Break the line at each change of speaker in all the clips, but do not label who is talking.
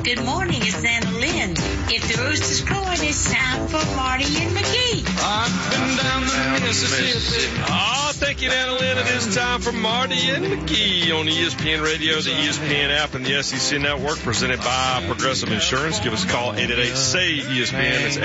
Good morning, it's Anna Lynn. If the rooster's crowing, it's time for Marty and McGee.
I've been down the Mississippi.
Oh, thank you, Anna Lynn. It is time for Marty and McGee on ESPN Radio, the ESPN app, and the SEC Network, presented by Progressive Insurance. Give us a call, 888-SAY-ESPN. It's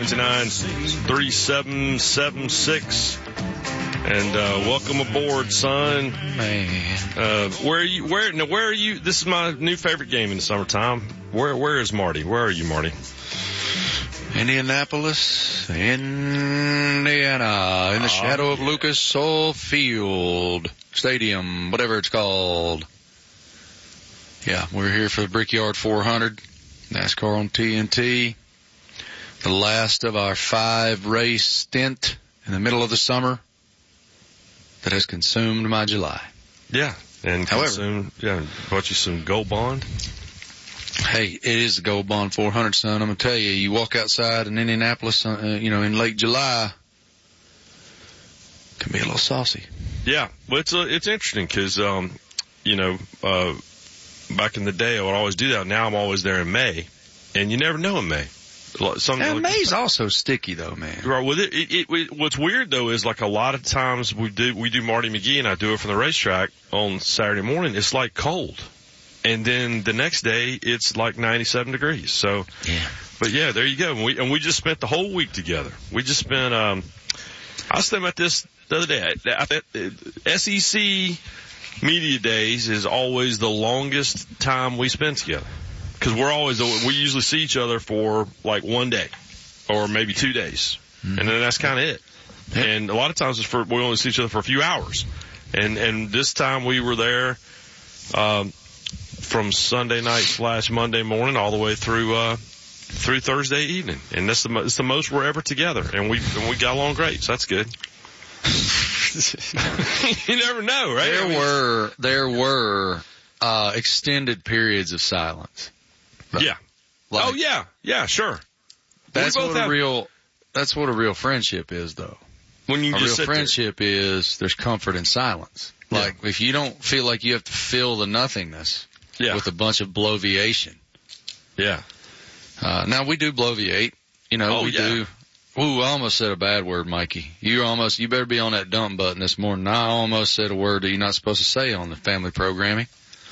888-729-3776. And welcome aboard, son.
Man.
Where are you? This is my new favorite game in the summertime. Where is Marty? Where are you, Marty?
Indianapolis, Indiana, in the shadow of Lucas Oil Field Stadium, whatever it's called. Yeah, we're here for the Brickyard 400, NASCAR on TNT. The last of our 5-race stint in the middle of the summer that has consumed my July.
Yeah, and bought you some Gold Bond.
Hey, it is the Gold Bond 400, son. I'm gonna tell you, you walk outside in Indianapolis, in late July, can be a little saucy.
Yeah, well, it's interesting because, back in the day I would always do that. Now I'm always there in May, and you never know in May.
May's also sticky though, man.
Right. Well, what's weird though is like a lot of times we do Marty McGee and I do it from the racetrack on Saturday morning. It's like cold. And then the next day, it's like 97 degrees. So,
yeah.
But yeah, there you go. And we just spent the whole week together. We just spent, I was thinking about this the other day. SEC Media Days is always the longest time we spend together. Cause we usually see each other for like one day or maybe 2 days. Mm-hmm. And then that's kind of it. Yep. And a lot of times we only see each other for a few hours. And this time we were there, from Sunday night / Monday morning all the way through Thursday evening. And it's the most we're ever together. And we got along great. So that's good. You never know, right?
There were extended periods of silence. Right?
Yeah. Yeah, sure.
That's what a real friendship is, though.
When you just
a real friendship is there's comfort in silence. Like if you don't feel like you have to fill the nothingness with a bunch of bloviation.
Yeah.
Now we do bloviate. We do. Ooh, I almost said a bad word, Mikey. You better be on that dump button this morning. I almost said a word that you're not supposed to say on the family programming.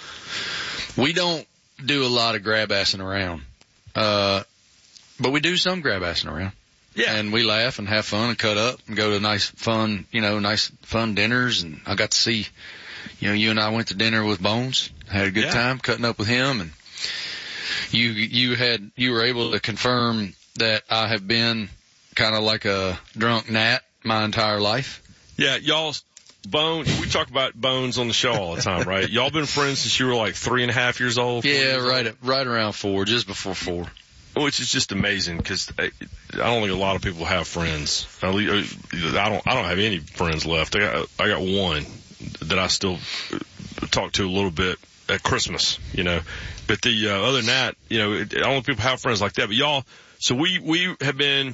We don't do a lot of grab-assing around. But we do some grab-assing around.
Yeah.
And we laugh and have fun and cut up and go to nice fun dinners. And I got to see, you and I went to dinner with Bones, had a good time cutting up with him. And you were able to confirm that I have been kind of like a drunk gnat my entire life.
Yeah. Bones, we talk about Bones on the show all the time, right? Y'all been friends since you were like 3.5 years old?
Yeah, right around 4, just before 4.
Which is just amazing because I don't think a lot of people have friends. I don't have any friends left. I got one that I still talk to a little bit at Christmas, But the other than that, I don't think people have friends like that. But y'all, so we have been,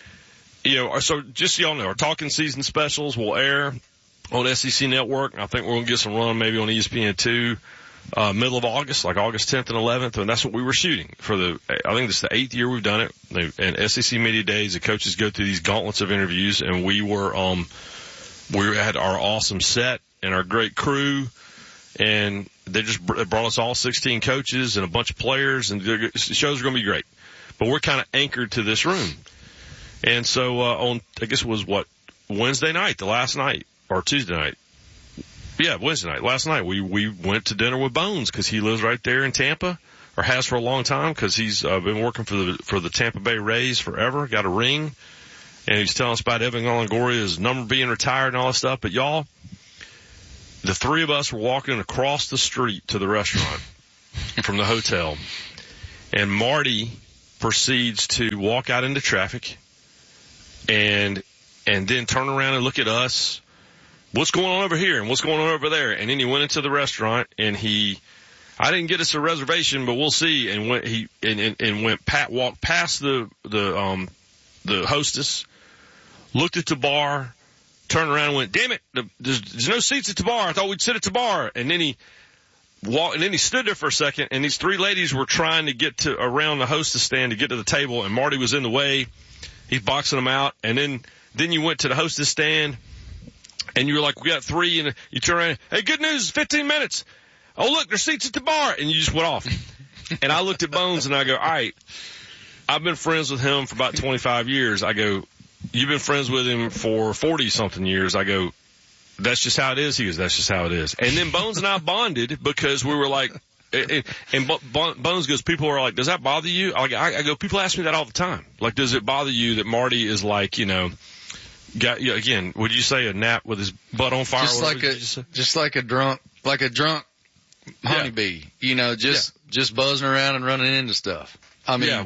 so just so y'all know, our Talking Season specials will air on SEC Network. I think we're going to get some run maybe on ESPN2. Middle of August, like August 10th and 11th, and that's what we were shooting for I think this is the 8th year we've done it. And SEC Media Days, the coaches go through these gauntlets of interviews, and we had our awesome set and our great crew, and they brought us all 16 coaches and a bunch of players, and the shows are going to be great. But we're kind of anchored to this room. And so, I guess it was Wednesday night, the last night, or Tuesday night. Yeah, Wednesday night. Last night we went to dinner with Bones because he lives right there in Tampa, or has for a long time because he's been working for the Tampa Bay Rays forever. Got a ring, and he's telling us about Evan Longoria's number being retired and all that stuff. But y'all, the three of us were walking across the street to the restaurant from the hotel, and Marty proceeds to walk out into traffic, and then turn around and look at us. What's going on over here and what's going on over there? And then he went into the restaurant and I didn't get us a reservation, but we'll see. And walked past the hostess, looked at the bar, turned around and went, damn it, there's no seats at the bar. I thought we'd sit at the bar. And then he and then he stood there for a second, and these 3 ladies were trying to get to around the hostess stand to get to the table, and Marty was in the way. He's boxing them out, and then you went to the hostess stand, and you were like, we got 3, and you turn around, hey, good news, 15 minutes. Oh, look, there's seats at the bar, and you just went off. And I looked at Bones, and I go, all right, I've been friends with him for about 25 years. I go, you've been friends with him for 40-something years. I go, that's just how it is. He goes, that's just how it is. And then Bones and I bonded because we were like, and Bones goes, people are like, does that bother you? I go, people ask me that all the time. Like, does it bother you that Marty is like, got, again, would you say a gnat with his butt on fire?
Just like a drunk honeybee, just buzzing around and running into stuff. I mean,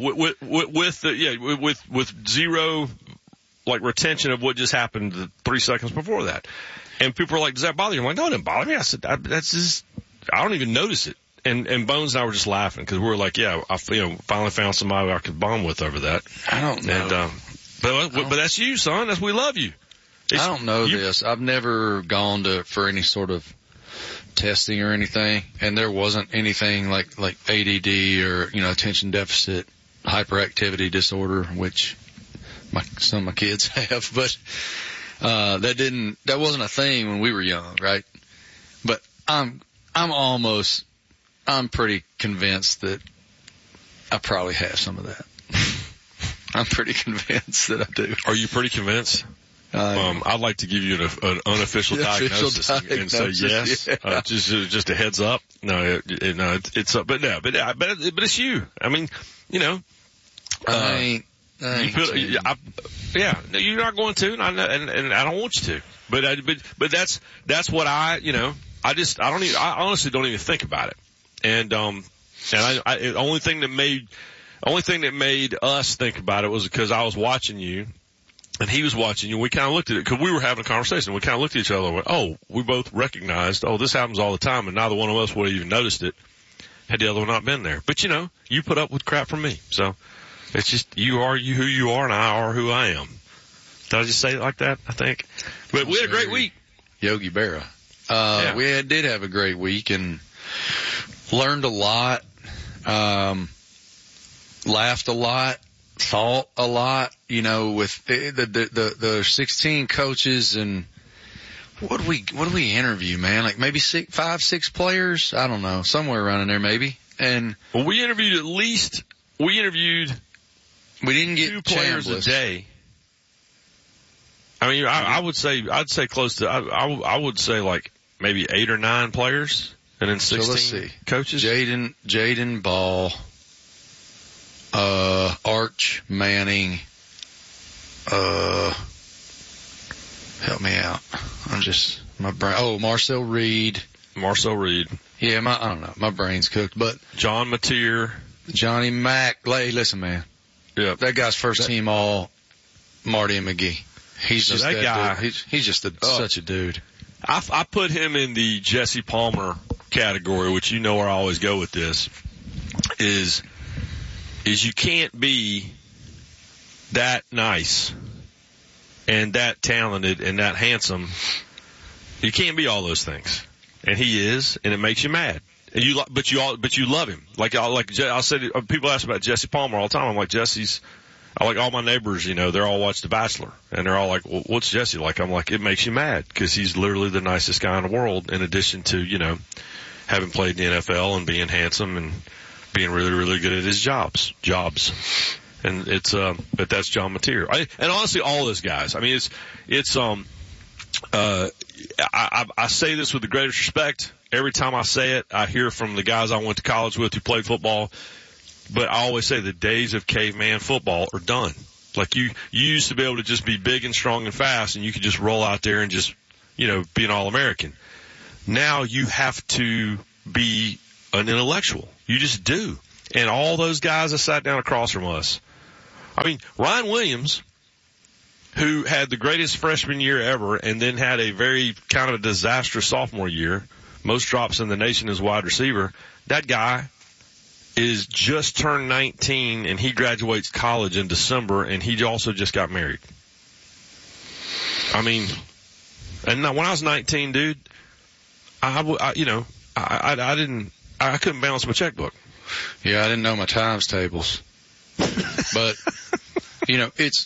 with zero, like, retention of what just happened the 3 seconds before that. And people are like, does that bother you? I'm like, no, it didn't bother me. I said, that's just, I don't even notice it. And Bones and I were just laughing because we were like, yeah, I finally found somebody I could bond with over that. I don't know.
But that's you, son. We love you.
I don't know this. I've never gone for any sort of testing or anything, and there wasn't anything like ADD or, attention deficit hyperactivity disorder, which some of my kids have, but that wasn't a thing when we were young, right? But I'm pretty convinced that I probably have some of that. I'm pretty convinced that I do.
Are you pretty convinced? I'd like to give you an unofficial diagnosis and say yes. Yeah. Just a heads up. No, it's up, but it's you. I mean,
I ain't
you're not going to, and I don't want you to. But that's what I honestly don't even think about it. And the only thing that made us think about it was because I was watching you and he was watching you. We kind of looked at it because we were having a conversation. We kind of looked at each other and went, oh, we both recognized, oh, this happens all the time, and neither one of us would have even noticed it had the other one not been there. But you put up with crap from me. So it's just, you are who you are and I are who I am. Did I just say it like that? I think. But we had a great week.
Yogi Berra. We did have a great week and learned a lot, laughed a lot, thought a lot, with the 16 coaches, and what do we interview, man? Like maybe 5, 6 players? I don't know, somewhere around in there maybe. And
we interviewed we didn't get 2 players a day. I mean, I'd say close to, I would say like maybe 8 or 9 players. And then 16 coaches?
Jaden Ball, Arch Manning, help me out. My brain, Marcel Reed. Yeah, I don't know. My brain's cooked, but.
John Mateer.
Johnny Mack. Hey, listen, man.
Yeah.
That guy's first team all Marty and McGee. He's just that guy. He's just such a dude.
I put him in the Jesse Palmer category, which where I always go with this, is you can't be that nice and that talented and that handsome. You can't be all those things. And he is, and it makes you mad. And but you love him. I'll say, people ask about Jesse Palmer all the time. I'm like, I like all my neighbors, they're all watch The Bachelor, and they're all like, well, what's Jesse like? I'm like, it makes you mad because he's literally the nicest guy in the world, in addition to, having played in the NFL and being handsome and being really, really good at his jobs. And but that's John Mateer. And honestly, all those guys. I mean, I say this with the greatest respect. Every time I say it, I hear from the guys I went to college with who played football. But I always say the days of caveman football are done. Like you used to be able to just be big and strong and fast, and you could just roll out there and just, be an All-American. Now you have to be an intellectual. You just do. And all those guys that sat down across from us. I mean, Ryan Williams, who had the greatest freshman year ever and then had a very kind of a disastrous sophomore year, most drops in the nation as wide receiver, that guy is just turned 19 and he graduates college in December, and he also just got married. I mean, and when I was 19, dude, I I couldn't balance my checkbook.
Yeah, I didn't know my times tables. But, you know, it's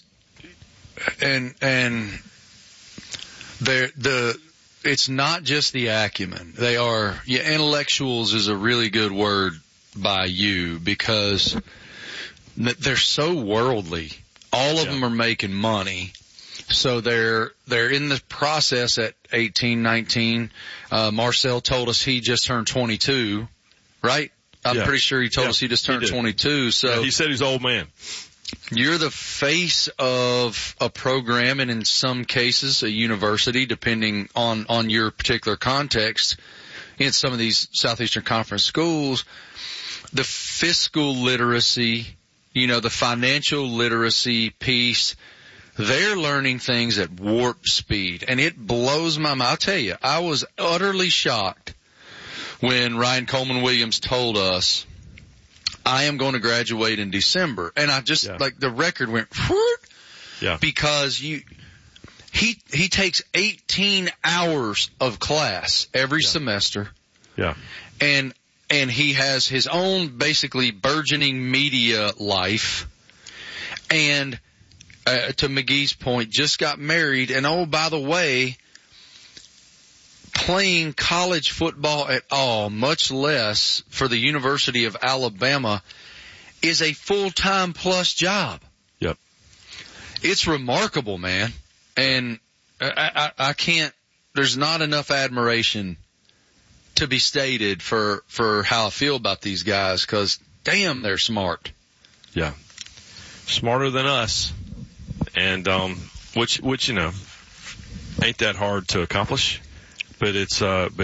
not just the acumen. They are, intellectuals is a really good word by you, because they're so worldly. All of them are making money. So they're in the process at 18, 19. Marcel told us he just turned 22, right? I'm pretty sure he told us he just turned 22. So
he said he's an old man.
You're the face of a program, and in some cases a university, depending on your particular context. In some of these Southeastern Conference schools, the fiscal literacy, the financial literacy piece, they're learning things at warp speed, and it blows my mind. I'll tell you, I was utterly shocked when Ryan Coleman Williams told us, I am going to graduate in December. And I just, like, the record went, whoop, because he takes 18 hours of class every semester. Yeah. And he has his own basically burgeoning media life. And, to McGee's point, just got married. And oh, by the way, playing college football at all, much less for the University of Alabama, is a full-time plus job. Yep. It's remarkable, man. And I can't, there's not enough admiration to be stated for how I feel about these guys, because damn, they're smart. Yeah.
Smarter than us. And, which, ain't that hard to accomplish. But it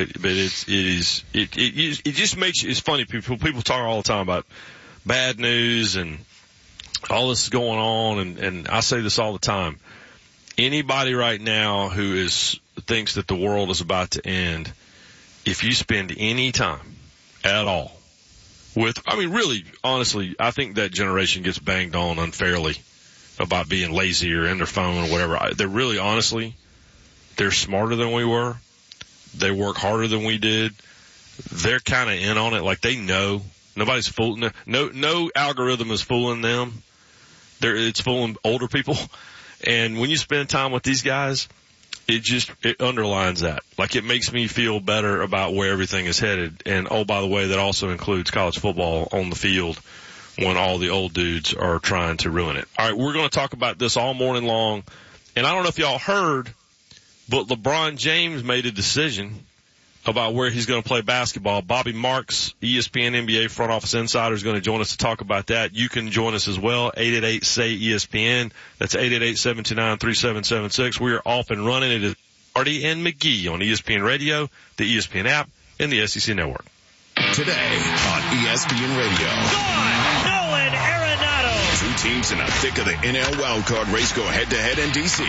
just makes it's funny. People talk all the time about bad news and all this is going on. And I say this all the time. Anybody right now who thinks that the world is about to end, if you spend any time at all really, honestly, I think that generation gets banged on unfairly about being lazy or in their phone or whatever. They're really, honestly, they're smarter than we were. They work harder than we did. They're kind of in on it. Like, they know. Nobody's fooling them. No algorithm is fooling them. It's fooling older people. And when you spend time with these guys, it underlines that. Like, it makes me feel better about where everything is headed. And, oh, by the way, that also includes college football on the field when all the old dudes are trying to ruin it. All right, we're going to talk about this all morning long. And I don't know if y'all heard, but LeBron James made a decision about where he's going to play basketball. Bobby Marks, ESPN NBA front office insider, is going to join us to talk about that. You can join us as well, 888-SAY-ESPN. That's 888-729-3776. We are off and running. It is Artie and McGee on ESPN Radio, the ESPN app, and the SEC Network.
Today on ESPN Radio.
Nolan Arenado.
Two teams in the thick of the NL wildcard race go head-to-head in D.C.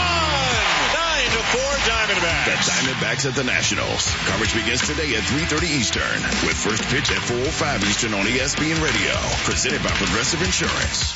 9-4 Diamondbacks.
The Diamondbacks at the Nationals. Coverage begins today at 3:30 Eastern, with first pitch at 4:05 Eastern on ESPN Radio. Presented by Progressive Insurance.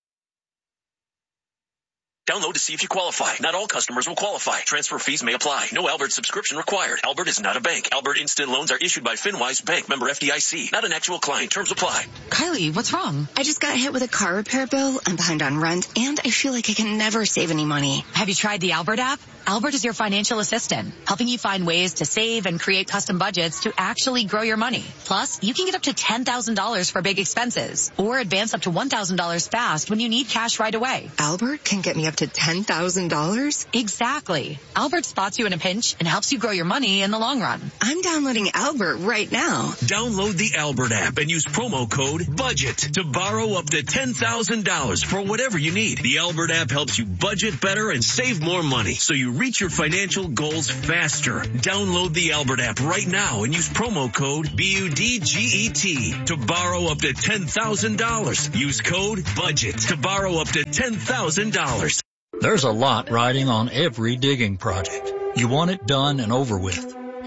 Download to see if you qualify. Not all customers will qualify. Transfer fees may apply. No Albert subscription required. Albert is not a bank. Albert Instant Loans are issued by FinWise Bank, member FDIC. Not an actual client. Terms apply.
Kylie, what's wrong? I just got hit with a car repair bill. I'm behind on rent, and I feel like I can never save any money.
Have you tried the Albert app? Albert is your financial assistant, helping you find ways to save and create custom budgets to actually grow your money. Plus, you can get up to $10,000 for big expenses, or advance up to $1,000 fast when you need cash right away.
Albert can get me up to $10,000?
Exactly. Albert spots you in a pinch and helps you grow your money in the long run.
I'm downloading Albert right now.
Download the Albert app and use promo code BUDGET to borrow up to $10,000 for whatever you need. The Albert app helps you budget better and save more money, so you reach your financial goals faster. Download the Albert app right now and use promo code BUDGET to borrow up to $10,000. Use code BUDGET to borrow up to $10,000.
There's a lot riding on every digging project. You want it done and over with.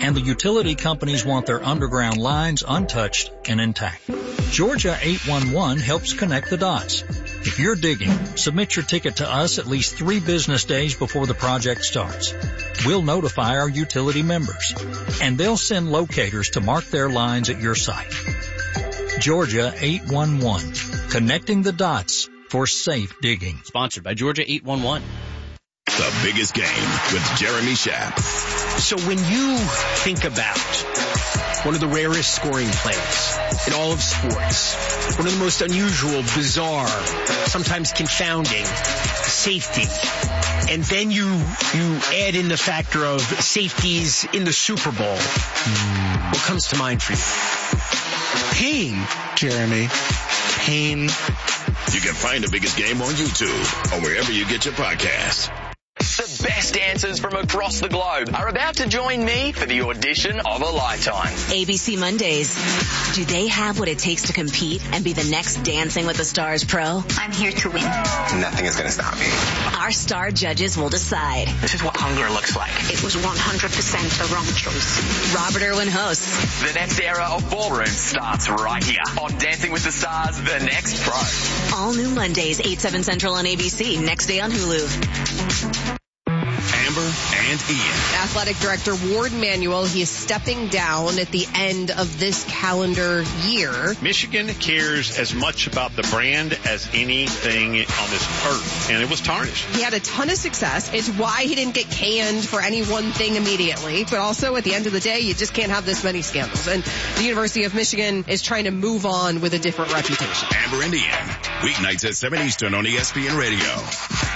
And the utility companies want their underground lines untouched and intact. Georgia 811 helps connect the dots. If you're digging, submit your ticket to us at least 3 business days before the project starts. We'll notify our utility members, and they'll send locators to mark their lines at your site. Georgia 811, connecting the dots for safe digging.
Sponsored by Georgia 811.
The Biggest Game with Jeremy Schaap.
So when you think about one of the rarest scoring plays in all of sports, one of the most unusual, bizarre, sometimes confounding safety, and then you add in the factor of safeties in the Super Bowl, what comes to mind for you?
Pain, Jeremy. Pain.
You can find The Biggest Game on YouTube or wherever you get your podcasts.
The best dancers from across the globe are about to join me for the audition of a lifetime.
ABC Mondays. Do they have what it takes to compete and be the next Dancing with the Stars pro?
I'm here to win.
Nothing is going to stop me.
Our star judges will decide.
This is what hunger looks like.
It was 100% the wrong choice.
Robert Irwin hosts.
The next era of ballroom starts right here on Dancing with the Stars, The Next Pro.
All new Mondays, 8/7 Central on ABC. Next day on Hulu.
Amber and Ian.
Athletic Director Ward Manuel, he is stepping down at the end of this calendar year.
Michigan cares as much about the brand as anything on this earth, and it was tarnished.
He had a ton of success. It's why he didn't get canned for any one thing immediately. But also, at the end of the day, you just can't have this many scandals. And the University of Michigan is trying to move on with a different reputation.
Amber and Ian, weeknights at 7 Eastern on ESPN Radio.